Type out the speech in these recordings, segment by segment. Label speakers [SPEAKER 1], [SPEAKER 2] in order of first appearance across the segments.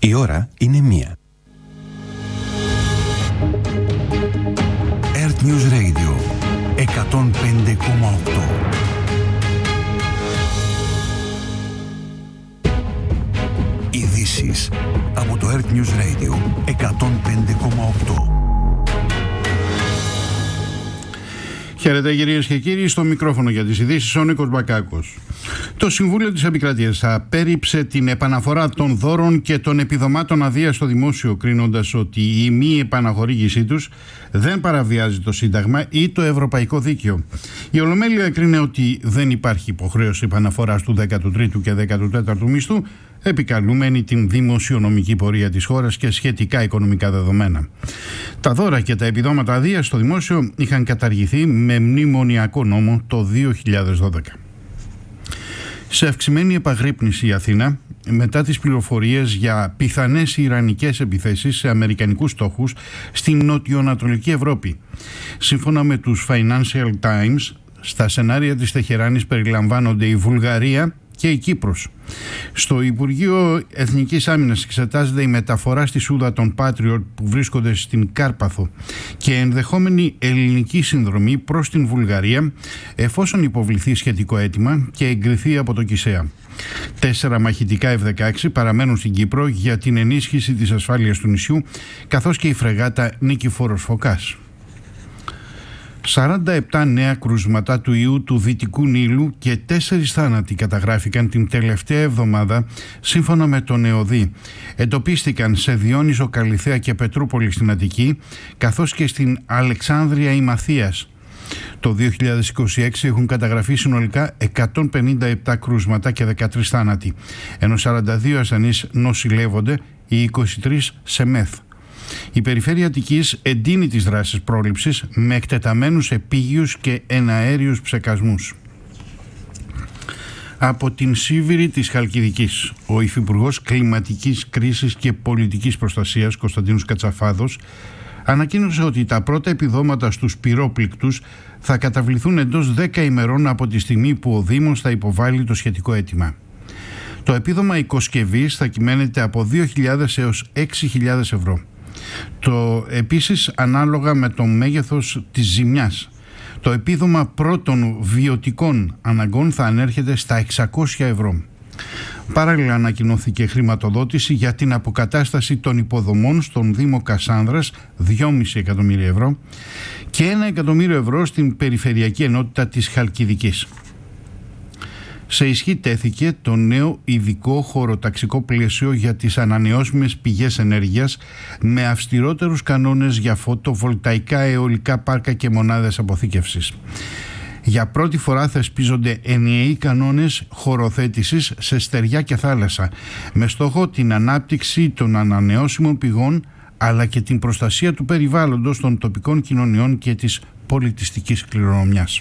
[SPEAKER 1] Η ώρα είναι 1. Earth News Radio 105,8. Ειδήσεις από το Earth News Radio 105,8.
[SPEAKER 2] Χαίρετε κυρίες και κύριοι, στο μικρόφωνο για τις ειδήσεις ο Νίκος Μπακάκος. Το Συμβούλιο της Επικρατείας απέρριψε την επαναφορά των δώρων και των επιδομάτων αδείας στο δημόσιο, κρίνοντας ότι η μη επαναχορήγησή τους δεν παραβιάζει το Σύνταγμα ή το Ευρωπαϊκό Δίκαιο. Η Ολομέλεια κρίνε ότι δεν υπάρχει υποχρέωση επαναφοράς του 13ου και 14ου μισθού, επικαλούμενη την δημοσιονομική πορεία της χώρας και σχετικά οικονομικά δεδομένα. Τα δώρα και τα επιδόματα αδείας στο δημόσιο είχαν καταργηθεί με μνημονιακό νόμο το 2012. Σε αυξημένη επαγρύπνηση η Αθήνα μετά τις πληροφορίες για πιθανές ιρανικές επιθέσεις σε αμερικανικούς στόχους στην νοτιοανατολική Ευρώπη. Σύμφωνα με τους Financial Times, στα σενάρια της Τεχεράνης περιλαμβάνονται η Βουλγαρία και η Κύπρος. Στο Υπουργείο Εθνικής Άμυνας εξετάζεται η μεταφορά στη Σούδα των Patriot που βρίσκονται στην Κάρπαθο και ενδεχόμενη ελληνική συνδρομή προς την Βουλγαρία εφόσον υποβληθεί σχετικό αίτημα και εγκριθεί από το ΚΙΣΕΑ. 4 μαχητικά F-16 παραμένουν στην Κύπρο για την ενίσχυση της ασφάλειας του νησιού, καθώς και η φρεγάτα Νικηφόρος Φωκάς. 47 νέα κρούσματα του ιού του Δυτικού Νείλου και 4 θάνατοι καταγράφηκαν την τελευταία εβδομάδα, σύμφωνα με τον ΕΟΔΗ. Εντοπίστηκαν σε Διόνυσο, Καλιθέα και Πετρούπολη στην Αττική, καθώς και στην Αλεξάνδρεια ή Μαθίας. Το 2026 έχουν καταγραφεί συνολικά 157 κρούσματα και 13 θάνατοι, ενώ 42 ασθενείς νοσηλεύονται, οι 23 σε ΜΕΘ. Η Περιφέρεια Αττικής εντείνει τις δράσεις πρόληψης με εκτεταμένους επίγειους και εναέριους ψεκασμούς. Από την Σίβηρη της Χαλκιδικής, ο Υφυπουργός Κλιματικής Κρίσης και Πολιτικής Προστασίας Κωνσταντίνος Κατσαφάδος ανακοίνωσε ότι τα πρώτα επιδόματα στους πυρόπληκτους θα καταβληθούν εντός 10 ημερών από τη στιγμή που ο Δήμος θα υποβάλει το σχετικό αίτημα. Το επίδομα οικοσκευής θα κυμαίνεται από 2.000 έως 6.000 ευρώ. Επίσης ανάλογα με το μέγεθος της ζημιάς. Το επίδομα πρώτων βιωτικών αναγκών θα ανέρχεται στα 600 ευρώ. Παράλληλα ανακοινώθηκε χρηματοδότηση για την αποκατάσταση των υποδομών στον Δήμο Κασάνδρας, 2,5 εκατομμύρια ευρώ, και 1 εκατομμύριο ευρώ στην Περιφερειακή Ενότητα της Χαλκιδικής. Σε ισχύ τέθηκε το νέο ειδικό χωροταξικό πλαίσιο για τις ανανεώσιμες πηγές ενέργειας με αυστηρότερους κανόνες για φωτοβολταϊκά, αιωλικά πάρκα και μονάδες αποθήκευσης. Για πρώτη φορά θεσπίζονται ενιαίοι κανόνες χωροθέτησης σε στεριά και θάλασσα, με στόχο την ανάπτυξη των ανανεώσιμων πηγών αλλά και την προστασία του περιβάλλοντος, των τοπικών κοινωνιών και της πολιτιστικής κληρονομιάς.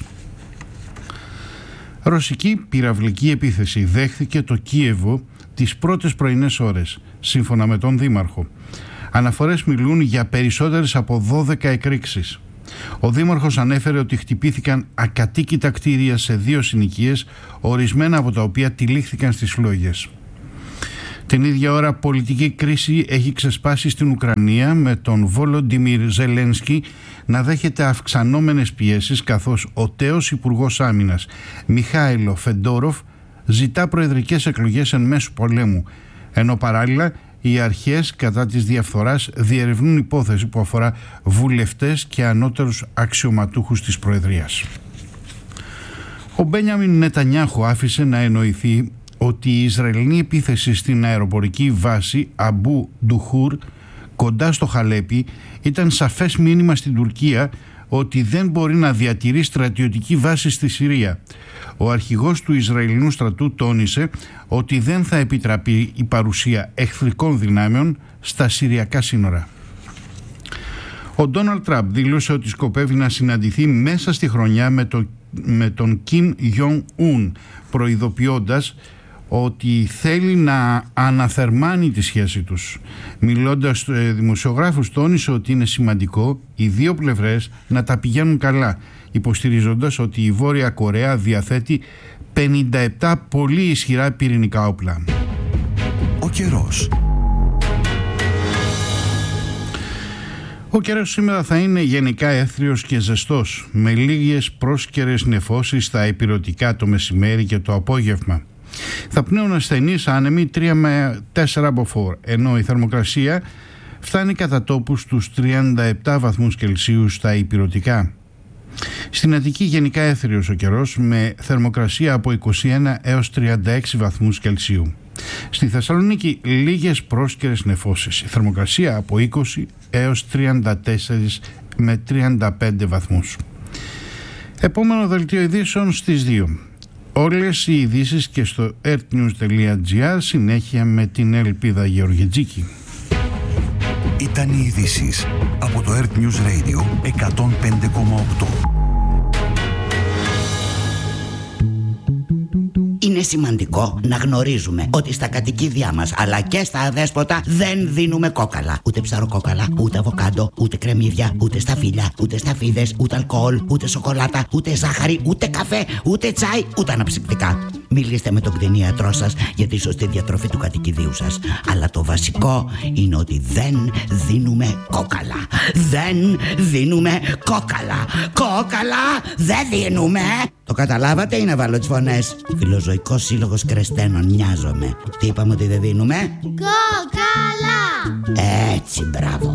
[SPEAKER 2] Ρωσική πυραυλική επίθεση δέχθηκε το Κίεβο τις πρώτες πρωινές ώρες, σύμφωνα με τον Δήμαρχο. Αναφορές μιλούν για περισσότερες από 12 εκρήξεις. Ο Δήμαρχος ανέφερε ότι χτυπήθηκαν ακατοίκητα κτίρια σε 2 συνοικίες, ορισμένα από τα οποία τυλίχθηκαν στις φλόγες. Την ίδια ώρα πολιτική κρίση έχει ξεσπάσει στην Ουκρανία, με τον Βολοντιμίρ Ζελένσκι να δέχεται αυξανόμενες πιέσεις, καθώς ο τέος Υπουργός Άμυνας Μιχάηλο Φεντόροφ ζητά προεδρικές εκλογές εν μέσω πολέμου, ενώ παράλληλα οι αρχές κατά της διαφθοράς διερευνούν υπόθεση που αφορά βουλευτές και ανώτερους αξιωματούχους της Προεδρίας. Ο Μπένιαμιν Νετανιάχου άφησε να εννοηθεί ότι η Ισραηλινή επίθεση στην αεροπορική βάση Αμπού Ντουχούρ κοντά στο Χαλέπι ήταν σαφές μήνυμα στην Τουρκία ότι δεν μπορεί να διατηρεί στρατιωτική βάση στη Συρία. Ο αρχηγός του Ισραηλινού στρατού τόνισε ότι δεν θα επιτραπεί η παρουσία εχθρικών δυνάμεων στα συριακά σύνορα. Ο Ντόναλντ Τραμπ δήλωσε ότι σκοπεύει να συναντηθεί μέσα στη χρονιά με τον Κιμ Γιον Ουν, προειδοποιώντας ότι θέλει να αναθερμάνει τη σχέση τους. Μιλώντας στους δημοσιογράφους τόνισε ότι είναι σημαντικό οι δύο πλευρές να τα πηγαίνουν καλά, υποστηρίζοντας ότι η Βόρεια Κορέα διαθέτει 57 πολύ ισχυρά πυρηνικά όπλα.
[SPEAKER 1] Ο καιρός.
[SPEAKER 2] Ο καιρός σήμερα θα είναι γενικά έθριος και ζεστός, με λίγες πρόσκαιρες νεφώσεις στα ηπειρωτικά το μεσημέρι και το απόγευμα. Θα πνέουν ασθενείς άνεμοι 3 με 4 μποφόρ, ενώ η θερμοκρασία φτάνει κατά τόπους στους 37 βαθμούς Κελσίου στα ηπειρωτικά. Στην Αττική γενικά έθριος ο καιρός, με θερμοκρασία από 21 έως 36 βαθμούς Κελσίου. Στη Θεσσαλονίκη λίγες πρόσκαιρες νεφώσεις, η θερμοκρασία από 20 έως 34 με 35 βαθμούς. Επόμενο δελτίο ειδήσεων στις 2. Όλες οι ειδήσεις και στο earthnews.gr, συνέχεια με την Ελπίδα Γεωργιτζίκη.
[SPEAKER 1] Ήταν οι ειδήσεις από το Earth News Radio 105,8.
[SPEAKER 3] Είναι σημαντικό να γνωρίζουμε ότι στα κατοικίδια μας αλλά και στα αδέσποτα δεν δίνουμε κόκαλα. Ούτε ψαροκόκαλα, ούτε αβοκάντο, ούτε κρεμμύδια, ούτε σταφύλια, ούτε σταφίδες, ούτε αλκοόλ, ούτε σοκολάτα, ούτε ζάχαρη, ούτε καφέ, ούτε τσάι, ούτε αναψυκτικά. Μιλήστε με τον κτηνίατρό σας για τη σωστή διατροφή του κατοικιδίου σας. Αλλά το βασικό είναι ότι δεν δίνουμε κόκαλα. Δεν δίνουμε κόκαλα. Κόκαλα δεν δίνουμε. Το καταλάβατε ή να βάλω τις φωνές? Φιλοζωικός Σύλλογος Κρεστένων, νοιάζομαι. Τι είπαμε ότι δεν δίνουμε?
[SPEAKER 4] Κόκαλα!
[SPEAKER 3] Έτσι, μπράβο.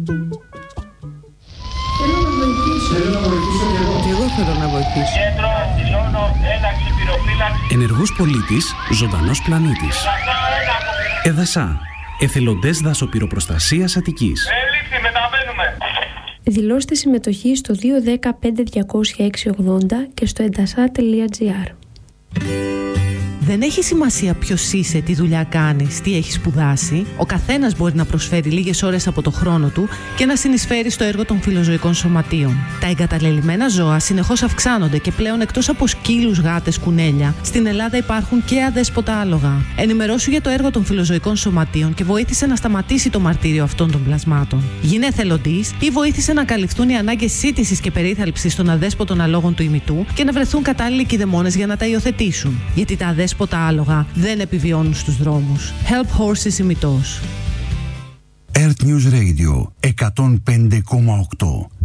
[SPEAKER 5] Θέλω να βοηθήσω και εγώ.
[SPEAKER 6] Και εγώ θέλω να βοηθήσω.
[SPEAKER 7] Κέντρο δηλώνω ένταξη πυροφύλαξη.
[SPEAKER 8] Ενεργός πολίτης, ζωντανός πλανήτης. ΕΔΑΣΑ, εθελοντές δασοπυροπροστασίας Αττικής.
[SPEAKER 7] Έληξη, μεταβαίνουμε.
[SPEAKER 9] Δηλώστε συμμετοχή στο 210-5-200-680 και στο edasa.gr.
[SPEAKER 6] Δεν έχει σημασία ποιος είσαι, τι δουλειά κάνεις, τι έχεις σπουδάσει. Ο καθένας μπορεί να προσφέρει λίγες ώρες από το χρόνο του και να συνεισφέρει στο έργο των φιλοζωικών σωματείων. Τα εγκαταλελειμμένα ζώα συνεχώς αυξάνονται και πλέον, εκτός από σκύλους, γάτες, κουνέλια, στην Ελλάδα υπάρχουν και αδέσποτα άλογα. Ενημερώσου για το έργο των φιλοζωικών σωματείων και βοήθησε να σταματήσει το μαρτύριο αυτών των πλασμάτων. Γίνε εθελοντής ή βοήθησε να καλυφθούν οι ανάγκες σύντησης και περίθαλψης των αδέσποτων αλόγων του ημιτού και να βρεθούν κατάλληλοι κηδεμόνες για να τα υιοθετήσουν. Γιατί τα αδέσποτα άλογα δεν επιβιώνουν στους δρόμους. Help Horses ημιτός.
[SPEAKER 1] Earth News Radio 105,8.